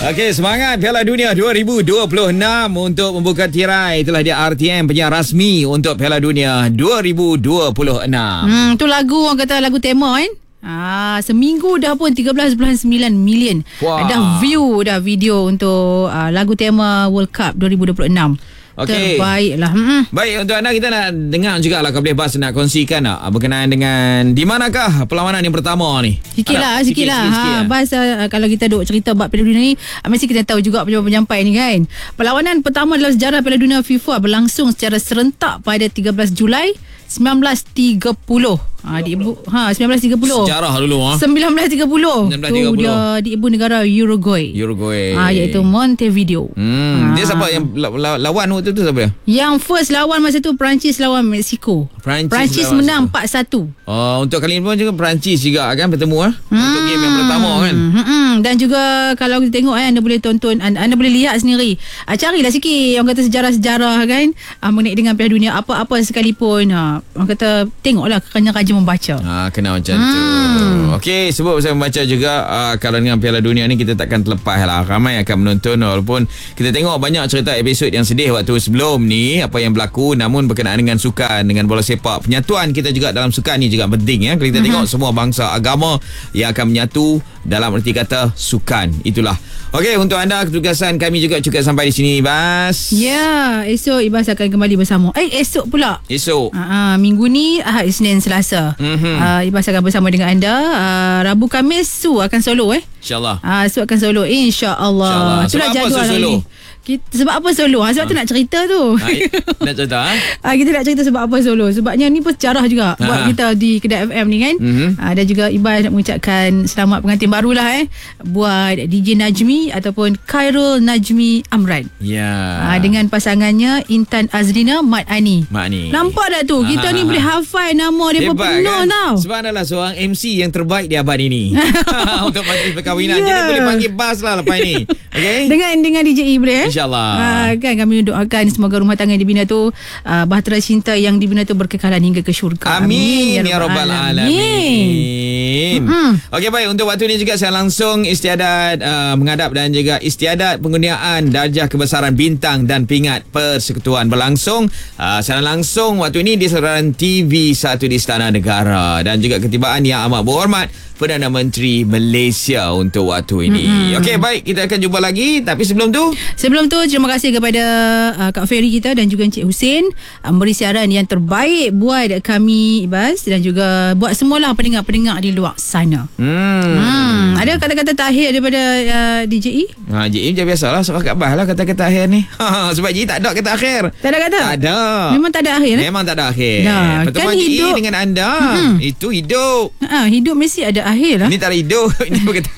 Okey, semangat Piala Dunia 2026 untuk membuka tirai. Itulah dia RTM penyiar rasmi untuk Piala Dunia 2026. Tu lagu orang kata lagu tema kan. Seminggu dah pun 13.9 million. Wah. Dah view dah video untuk lagu tema World Cup 2026. Okey. Terbaiklah. Baik, untuk anda kita nak dengar jugalah kalau boleh Bas nak kongsikan berkenaan dengan di manakah perlawanan yang pertama ni. Sikit lah. Bas kalau kita duk cerita bab Piala Dunia ni, mesti kita tahu juga penyampai ni kan. Perlawanan pertama dalam sejarah Piala Dunia FIFA berlangsung secara serentak pada 13 Julai 1930. 1930. Sejarah dulu 1930. Tu dia di ibu negara Uruguay. Iaitu Montevideo. Dia siapa yang lawan waktu tu siapa dia? Yang first lawan masa tu Perancis lawan Mexico. Perancis menang 4-1. Untuk kali ini pun juga Perancis juga kan bertemu untuk game yang pertama kan. Dan juga kalau kita tengok anda boleh tonton, anda boleh lihat sendiri. Carilah sikit orang kata sejarah-sejarah kan mengenai dengan Piala Dunia apa-apa sekalipun. Orang kata tengoklah kerana rajin membaca. Kena macam tu. Okey, sebab saya membaca juga kalau dengan Piala Dunia ni kita takkan terlepas lah. Ramai akan menonton walaupun kita tengok banyak cerita episod yang sedih waktu sebelum ni apa yang berlaku, namun berkenaan dengan sukan, dengan bola sepak, penyatuan kita juga dalam sukan ni juga penting ya. Kalau kita tengok semua bangsa agama yang akan menyatu dalam erti kata sukan. Itulah. Okey, untuk anda ketugasan kami juga cukup sampai di sini, Bas. Ya, esok Ibas akan kembali bersama. Esok pula. Esok. Minggu ni Ahad, Isnin, Selasa. Ibas akan bersama dengan anda. Rabu, Khamis Su akan solo InsyaAllah. Su akan solo InsyaAllah. Sebab apa Su solo? Sebab apa solo? Sebab tu nak cerita tu. Nak cerita kita nak cerita sebab apa solo. Sebabnya ni pun sejarah juga buat kita di Kedai FM ni kan. Dan juga Ibas nak mengucapkan selamat pengantin barulah buat DJ Najmi ataupun Khairul Najmi Amran. Dengan pasangannya Intan Azrina Mat Ani. Nampak tak tu? Kita ni boleh hafal nama dia pun penuh kan? Tau. Sebab adalah seorang MC yang terbaik di abad ini. Untuk majlis perkahwinan. Jadi boleh panggil Bas lah lepas ni. Okay? Dengan DJ boleh InsyaAllah. Kan kami doakan semoga rumah tangga yang dibina tu bahtera cinta yang dibina tu berkekalan hingga ke syurga. Amin ya rabbal alamin. Okey, baik, untuk waktu ni juga saya langsung istiadat menghadap dan juga istiadat penggunaan darjah kebesaran bintang dan pingat persekutuan berlangsung secara langsung waktu ini di saluran TV1 di Istana Negara dan juga ketibaan yang amat berhormat Perdana Menteri Malaysia untuk waktu ini. Okey, baik, kita akan jumpa lagi. Tapi sebelum tu terima kasih kepada Kak Ferry kita dan juga Encik Hussein memberi siaran yang terbaik buat kami, Ibas, dan juga buat semualah pendengar-pendengar di luar sana. Ada kata-kata terakhir daripada DJE? DJE macam biasalah, surah Kak Bas lah kata-kata akhir ni. Sebab DJE tak ada kata akhir. Tak ada kata? Tak ada. Memang tak ada akhir? Memang tak ada akhir. Kan Pertemuan DJE dengan anda itu hidup. Hidup mesti ada akhir lah. Ini tak ada hidup. Ini berkata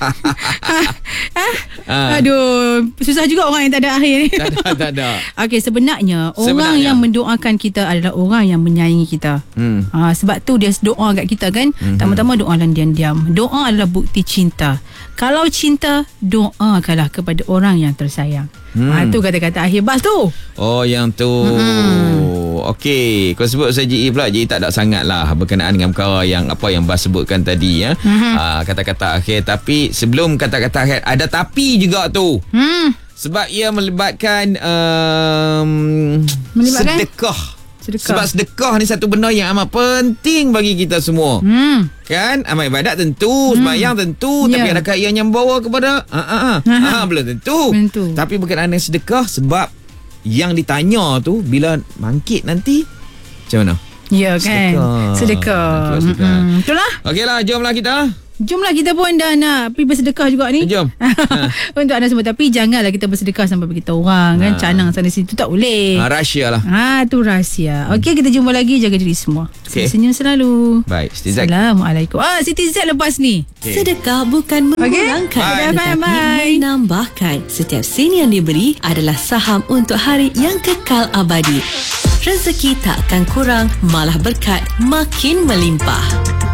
aduh, susah juga orang yang tak ada akhir ni. Tak ada. Okey, sebenarnya orang yang mendoakan kita adalah orang yang menyayangi kita. Sebab tu dia doa kat kita kan. Pertama-tama doa dan diam-diam. Doa adalah bukti cinta. Kalau cinta, doakanlah kepada orang yang tersayang. Itu kata-kata akhir Bas tu. Oh, yang tu. Okey, kalau sebut saya JE pula, JE tak ada sangat lah berkenaan dengan perkara yang apa yang Bas sebutkan tadi ya. Kata-kata akhir. Tapi sebelum kata-kata akhir ada tapi juga tu. Sebab ia melibatkan sedekah. Sebab sedekah ni satu benda yang amat penting bagi kita semua. Kan? Amal ibadat tentu, sembahyang tentu, tapi adakah ianya membawa kepada belum tentu. Tapi berkenaan dengan sedekah, sebab yang ditanya tu bila bangkit nanti macam mana? Ya kan? Sedekah. Itulah. Okeylah, jomlah kita. Jomlah, kita pun dah nak pergi bersedekah juga ni. Jom. Untuk anda semua. Tapi janganlah kita bersedekah sampai beritahu orang kan. Canang sana sini tu tak boleh. Rahsia lah. Tu rahsia. Okey, kita jumpa lagi. Jaga diri semua. Senyum selalu. Baik, Siti Z. Assalamualaikum. Siti Z lepas ni. Sedekah bukan mengurangkan, tetapi menambahkan. Setiap sen yang diberi adalah saham untuk hari yang kekal abadi. Rezeki tak akan kurang, malah berkat makin melimpah.